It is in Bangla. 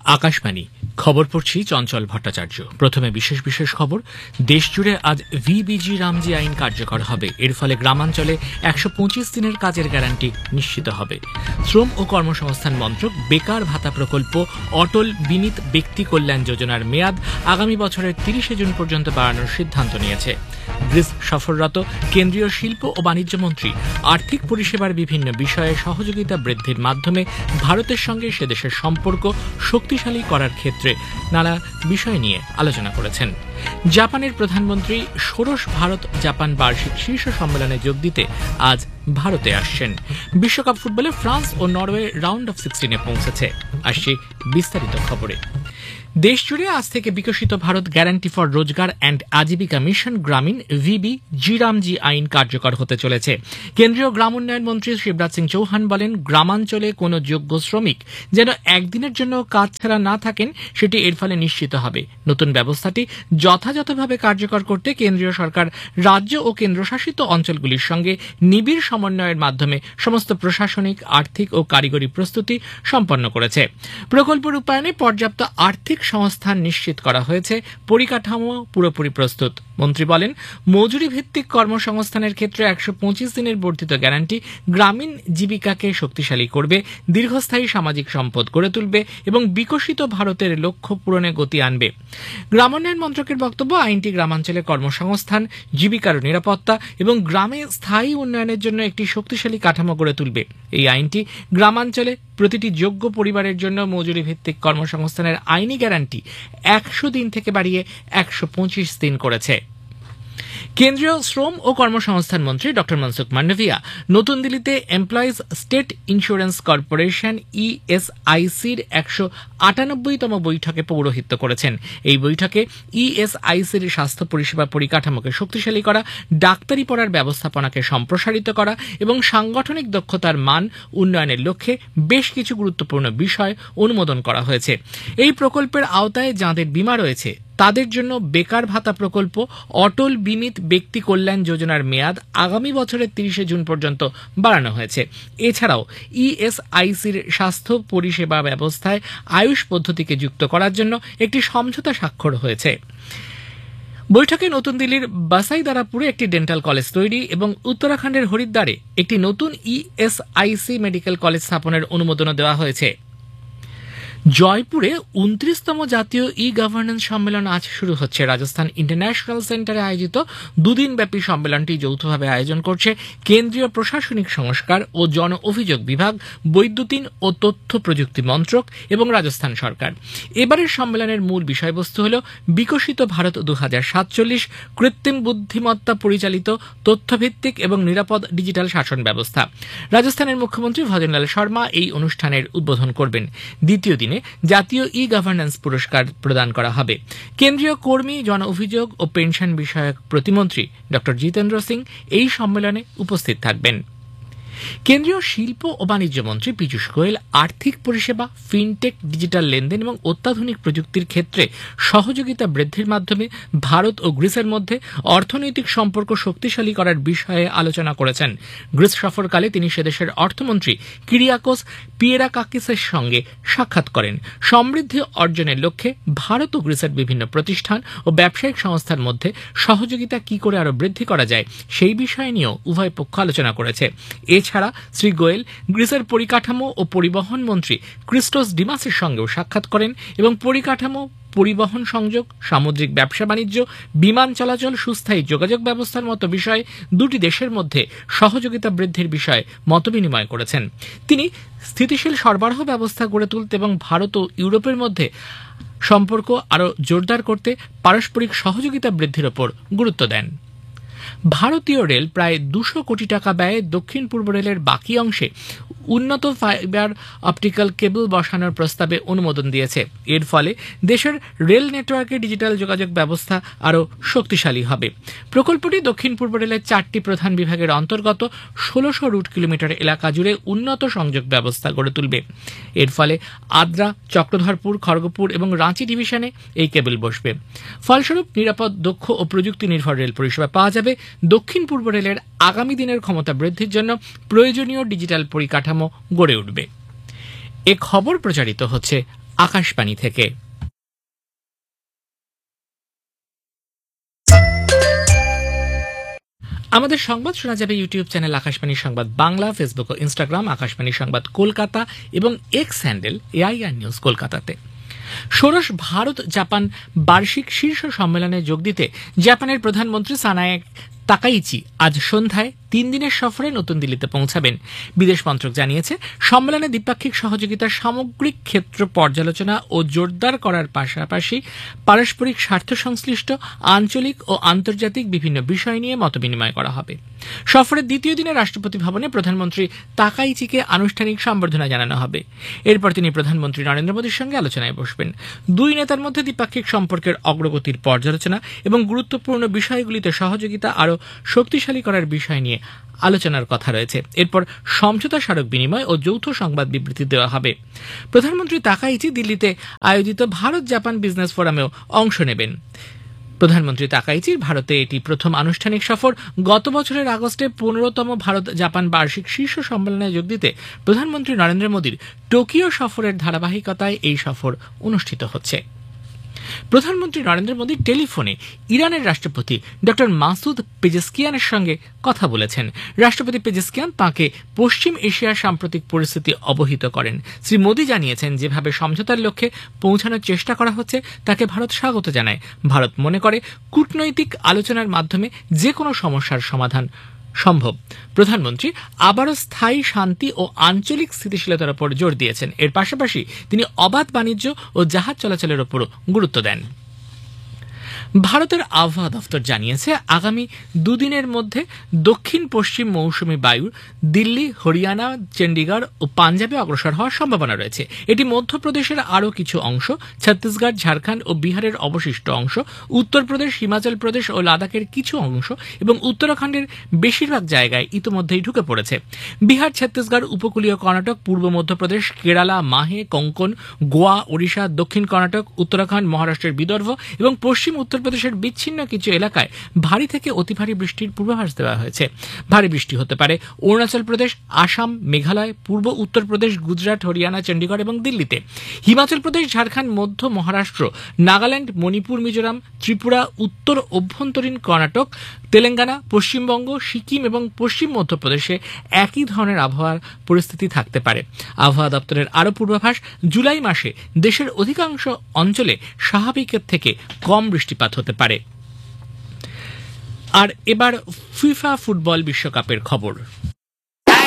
আকাশবাণী খবর পড়ছি চঞ্চল ভট্টাচার্য। প্রথমে বিশেষ বিশেষ খবর। দেশজুড়ে আজ ভিবিজি রামজি আইন কার্যকর হবে। এর ফলে গ্রামাঞ্চলে ১২৫ দিনের কাজের গ্যারান্টি নিশ্চিত হবে। শ্রম ও কর্মসংস্থান মন্ত্রক বেকার ভাতা প্রকল্প অটল বিমিত ব্যক্তি কল্যাণ যোজনার মেয়াদ আগামী বছরের ৩০ জুন পর্যন্ত বাড়ানোর সিদ্ধান্ত নিয়েছে। গ্রিস সফররত কেন্দ্রীয় শিল্প ও বাণিজ্য মন্ত্রী আর্থিক পরিষেবার বিভিন্ন বিষয়ে সহযোগিতা বৃদ্ধির মাধ্যমে ভারতের সঙ্গে সে দেশের সম্পর্ক শক্তিশালী করার ক্ষেত্রে নানা বিষয় নিয়ে আলোচনা করেছেন। জাপানের প্রধানমন্ত্রী ষোড়শ ভারত জাপান বার্ষিক শীর্ষ সম্মেলনে যোগ দিতে আজ ভারতে আসছেন। বিশ্বকাপ ফুটবলে France O Norway round of 16-এ পৌঁছেছে। আসছে বিস্তারিত খবরে। দেশজুড়ে আজ থেকে বিকশিত ভারত গ্যারান্টি ফর রোজগার অ্যান্ড আজীবিকা মিশন গ্রামীণ ভিবিজি রামজি আইন কার্যকর হতে চলেছে। কেন্দ্রীয় গ্রাম উন্নয়ন মন্ত্রী শিবরাজ সিং চৌহান বলেন, গ্রামাঞ্চলে কোনো যোগ্য শ্রমিক যেন একদিনের জন্য কাজ ছাড়া না থাকেন, সেটি এর ফলে নিশ্চিত হবে। নতুন ব্যবস্থাটি যথাযথভাবে কার্যকর করতে কেন্দ্রীয় সরকার রাজ্য ও কেন্দ্রশাসিত অঞ্চলগুলির সঙ্গে নিবিড় সমন্বয়ের মাধ্যমে সমস্ত প্রশাসনিক, আর্থিক ও কারিগরি প্রস্তুতি সম্পন্ন করেছে। প্রকল্প রূপায়ণে পর্যাপ্ত আর্থিক সংস্থান নিশ্চিত করা হয়েছে। পরিকাঠামো পুরোপুরি প্রস্তুত। মন্ত্রী বলেন, মজুরি ভিত্তিক কর্মসংস্থানের ক্ষেত্রে ১২৫ দিনের বর্ধিত গ্যারান্টি গ্রামীণ জীবিকাকে শক্তিশালী করবে, দীর্ঘস্থায়ী সামাজিক সম্পদ গড়ে তুলবে এবং বিকশিত ভারতের লক্ষ্য পূরণে গতি আনবে। গ্রামোন্নয়ন মন্ত্রকের বক্তব্য, আইনটি গ্রামাঞ্চলে কর্মসংস্থান, জীবিকার নিরাপত্তা এবং গ্রামে স্থায়ী উন্নয়নের জন্য একটি শক্তিশালী কাঠামো গড়ে তুলবে। এই আইনটি গ্রামাঞ্চলে প্রতিটি যোগ্য পরিবারের জন্য মজুরি ভিত্তিক কর্মসংস্থানের আইনি গ্যারান্টি ১০০ দিন থেকে বাড়িয়ে ১২৫ দিন করেছে। কেন্দ্রীয় শ্রম ও কর্মসংস্থান মন্ত্রী ড মনসুখ মান্ডভিয়া নতুন দিল্লিতে এমপ্লয়িজ স্টেট ইন্স্যুরেন্স কর্পোরেশন ইএসআইসির ১৯৮তম বৈঠকে পৌরোহিত্য করেছেন। এই বৈঠকে ইএসআইসির স্বাস্থ্য পরিষেবা পরিকাঠামোকে শক্তিশালী করা, ডাক্তারি পড়ার ব্যবস্থাপনাকে সম্প্রসারিত করা এবং সাংগঠনিক দক্ষতার মান উন্নয়নের লক্ষ্যে বেশ কিছু গুরুত্বপূর্ণ বিষয় অনুমোদন করা হয়েছে। এই প্রকল্পের আওতায় যাঁদের বীমা রয়েছে তাদের জন্য বেকার ভাতা প্রকল্প অটল বিমিত ব্যক্তি কল্যাণ যোজনার মেয়াদ আগামী বছরের ৩০ জুন পর্যন্ত বাড়ানো হয়েছে। এছাড়াও ইএসআইসির স্বাস্থ্য পরিষেবা ব্যবস্থায় আয়ুষ পদ্ধতিকে যুক্ত করার জন্য একটি সমঝোতা স্বাক্ষর হয়েছে। বৈঠকে নতুন দিল্লির বাসাইদারাপুরে একটি ডেন্টাল কলেজ তৈরি এবং উত্তরাখণ্ডের হরিদ্বারে একটি নতুন ইএসআইসি মেডিকেল কলেজ স্থাপনের অনুমোদনও দেওয়া হয়েছে। জয়পুরে ২৯তম জাতীয় ই গভর্নেন্স সম্মেলন আজ শুরু হচ্ছে। রাজস্থান ইন্টারন্যাশনাল সেন্টারে আয়োজিত দুদিনব্যাপী সম্মেলনটি যৌথভাবে আয়োজন করছে কেন্দ্রীয় প্রশাসনিক সংস্কার ও জন অভিযোগ বিভাগ, বৈদ্যুতিন ও তথ্য প্রযুক্তি মন্ত্রক এবং রাজস্থান সরকার। এবারের সম্মেলনের মূল বিষয়বস্তু হল বিকশিত ভারত ২০৪৭, কৃত্রিম বুদ্ধিমত্তা পরিচালিত তথ্যভিত্তিক এবং নিরাপদ ডিজিটাল শাসন ব্যবস্থা। রাজস্থানের মুখ্যমন্ত্রী ভজনলাল শর্মা এই অনুষ্ঠানের উদ্বোধন করবেন। দ্বিতীয় দিনে জাতীয় ই গভর্নেন্স পুরস্কার প্রদান করা হবে। কেন্দ্রীয় কর্মী, জন অভিযোগ ও পেনশন বিষয়ক প্রতিমন্ত্রী ড জিতেন্দ্র সিং এই সম্মেলনে উপস্থিত থাকবেন। কেন্দ্রীয় শিল্প ও বাণিজ্য মন্ত্রী পীযূষ গোয়েল আর্থিক পরিষেবা, ফিনটেক, ডিজিটাল লেনদেন এবং অত্যাধুনিক প্রযুক্তির ক্ষেত্রে সহযোগিতা বৃদ্ধির মাধ্যমে ভারত ও গ্রিসের মধ্যে অর্থনৈতিক সম্পর্ক শক্তিশালী করার বিষয়ে আলোচনা করেছেন। গ্রিস সফরকালে তিনি সেদেশের অর্থমন্ত্রী কিরিয়াকোস পিয়েরাকাকিসের সঙ্গে সাক্ষাৎ করেন। সমৃদ্ধি অর্জনের লক্ষ্যে ভারত ও গ্রিসের বিভিন্ন প্রতিষ্ঠান ও ব্যবসায়িক সংস্থার মধ্যে সহযোগিতা কি করে আরও বৃদ্ধি করা যায় সেই বিষয় নিয়েও উভয় পক্ষ আলোচনা করেছে। এছাড়া শ্রী গোয়েল গ্রিসের পরিকাঠামো ও পরিবহন মন্ত্রী ক্রিস্টোস ডিমাসের সঙ্গেও সাক্ষাৎ করেন এবং পরিকাঠামো, পরিবহন সংযোগ, সামুদ্রিক ব্যবসা বাণিজ্য, বিমান চলাচল, সুস্থায়ী যোগাযোগ ব্যবস্থার মতো বিষয়ে দুটি দেশের মধ্যে সহযোগিতা বৃদ্ধির বিষয়ে মতবিনিময় করেছেন। তিনি স্থিতিশীল সরবরাহ ব্যবস্থা গড়ে তুলতে এবং ভারত ও ইউরোপের মধ্যে সম্পর্ক আরও জোরদার করতে পারস্পরিক সহযোগিতা বৃদ্ধির ওপর গুরুত্ব দেন। ভারতীয় রেল প্রায় ২০০ কোটি টাকা ব্যয়ে দক্ষিণ পূর্ব রেলের বাকি অংশে উন্নত ফাইবার অপটিক্যাল কেবল বসানোর প্রস্তাবে অনুমোদন দিয়েছে। এর ফলে দেশের রেল নেটওয়ার্কে ডিজিটাল যোগাযোগ ব্যবস্থা আরও শক্তিশালী হবে। প্রকল্পটি দক্ষিণ পূর্ব রেলের ৪টি প্রধান বিভাগের অন্তর্গত ১৬০০ রুট কিলোমিটার এলাকা জুড়ে উন্নত সংযোগ ব্যবস্থা গড়ে তুলবে। এর ফলে আদ্রা, চক্রধরপুর, খড়গপুর এবং রাঁচি ডিভিশনে এই কেবল বসবে। ফলস্বরূপ নিরাপদ, দক্ষ ও প্রযুক্তি নির্ভর রেল পরিষেবা পাওয়া যাবে। দক্ষিণ পূর্ব রেলের আগামী দিনের ক্ষমতা বৃদ্ধির জন্য প্রয়োজনীয় ডিজিটাল পরিকাঠামো গড়ে উঠবে। এ খবর প্রচারিত হচ্ছে আকাশবাণী থেকে। আমাদের সংবাদ শোনা যাবে ইউটিউব চ্যানেল আকাশবাণী সংবাদ বাংলা, ফেসবুক ও ইনস্টাগ্রাম আকাশবাণী সংবাদ কলকাতা এবং এক্স হ্যান্ডেল এআইআর নিউজ কলকাতাতে। ষোড়শ ভারত জাপান বার্ষিক শীর্ষ সম্মেলনে যোগ দিতে জাপানের প্রধানমন্ত্রী সানায়ে তাকাইচি আজ সন্ধ্যায় 3 দিনের সফরে নতুন দিল্লিতে পৌঁছাবেন। বিদেশ মন্ত্রক জানিয়েছে, সম্মেলনে দ্বিপাক্ষিক সহযোগিতার সামগ্রিক ক্ষেত্র পর্যালোচনা ও জোরদার করার পাশাপাশি পারস্পরিক স্বার্থ সংশ্লিষ্ট আঞ্চলিক ও আন্তর্জাতিক বিভিন্ন বিষয় নিয়ে মতবিনিময় করা হবে। সফরের দ্বিতীয় দিনে রাষ্ট্রপতি ভবনে প্রধানমন্ত্রী তাকাইচিকে আনুষ্ঠানিক সম্বর্ধনা জানানো হবে। এরপর তিনি প্রধানমন্ত্রী নরেন্দ্র মোদীর সঙ্গে আলোচনায় বসবেন। দুই নেতার মধ্যে দ্বিপাক্ষিক সম্পর্কের অগ্রগতির পর্যালোচনা এবং গুরুত্বপূর্ণ বিষয়গুলিতে সহযোগিতা আরও শক্তিশালী করার বিষয় নিয়ে আলোচনার কথা রয়েছে। এরপর সমঝোতা স্মারক বিনিময় ও যৌথ সংবাদ বিবৃতি দেওয়া হবে। প্রধানমন্ত্রী তাকাইচি দিল্লিতে আয়োজিত ভারত জাপান বিজনেস ফোরামেও অংশ নেবেন। প্রধানমন্ত্রী তাকাইচির ভারতে এটি প্রথম আনুষ্ঠানিক সফর। গত বছরের আগস্টে 15তম ভারত জাপান বার্ষিক শীর্ষ সম্মেলনে যোগ দিতে প্রধানমন্ত্রী নরেন্দ্র মোদীর টোকিও সফরের ধারাবাহিকতায় এই সফর অনুষ্ঠিত হচ্ছে। প্রধানমন্ত্রী নরেন্দ্র মোদী টেলিফোনে ইরানের রাষ্ট্রপতি ডক্টর মাসুদ পেজেশকিয়ানের সঙ্গে কথা বলেছেন। রাষ্ট্রপতি পেজেশকিয়ান তাঁকে পশ্চিম এশিয়ার সাম্প্রতিক পরিস্থিতি অবহিত করেন। শ্রী মোদী জানিয়েছেন, যেভাবে সমঝোতার লক্ষ্যে পৌঁছানোর চেষ্টা করা হচ্ছে তাকে ভারত স্বাগত জানায়। ভারত মনে করে কূটনৈতিক আলোচনার মাধ্যমে যে কোনো সমস্যার সমাধান সম্ভব। প্রধানমন্ত্রী আবারও স্থায়ী শান্তি ও আঞ্চলিক স্থিতিশীলতার উপর জোর দিয়েছেন। এর পাশাপাশি তিনি অবাধ বাণিজ্য ও জাহাজ চলাচলের উপরও গুরুত্ব দেন। ভারতের আবহাওয়া দফতর জানিয়েছে, আগামী দুদিনের মধ্যে দক্ষিণ পশ্চিম মৌসুমী বায়ু দিল্লি, হরিয়ানা, চণ্ডীগড় ও পাঞ্জাবে অগ্রসর হওয়ার সম্ভাবনা রয়েছে। এটি মধ্যপ্রদেশের আরও কিছু অংশ, ছত্তিশগড়, ঝাড়খণ্ড ও বিহারের অবশিষ্ট অংশ, উত্তরপ্রদেশ, হিমাচল প্রদেশ ও লাদাখের কিছু অংশ এবং উত্তরাখণ্ডের বেশিরভাগ জায়গায় ইতিমধ্যেই ঢুকে পড়েছে। বিহার, ছত্তিশগড়, উপকূলীয় কর্ণাটক, পূর্ব মধ্যপ্রদেশ, কেরালা, মাহে, কোঙ্কন, গোয়া, ওড়িশা, দক্ষিণ কর্ণাটক, উত্তরাখণ্ড, মহারাষ্ট্রের বিদর্ভ এবং পশ্চিম উত্তরপ্রদেশের বিচ্ছিন্ন কিছু এলাকায় ভারী থেকে অতি ভারী বৃষ্টির পূর্বাভাস দেওয়া হয়েছে। ভারী বৃষ্টি হতে পারে অরুণাচল প্রদেশ, আসাম, মেঘালয়, পূর্ব উত্তরপ্রদেশ, গুজরাট, হরিয়ানা, চণ্ডীগড় এবং দিল্লিতে। হিমাচল প্রদেশ, ঝাড়খণ্ড, মধ্য মহারাষ্ট্র, নাগাল্যান্ড, মণিপুর, মিজোরাম, ত্রিপুরা, উত্তর অভ্যন্তরীণ কর্ণাটক, তেলেঙ্গানা, পশ্চিমবঙ্গ, সিকিম এবং পশ্চিম মধ্যপ্রদেশে একই ধরনের আবহাওয়ার পরিস্থিতি থাকতে পারে। আবহাওয়া দপ্তরের আরও পূর্বাভাস, জুলাই মাসে দেশের অধিকাংশ অঞ্চলে স্বাভাবিকের থেকে কম বৃষ্টিপাত হতে পারে। আর এবার ফিফা ফুটবল বিশ্বকাপের খবর।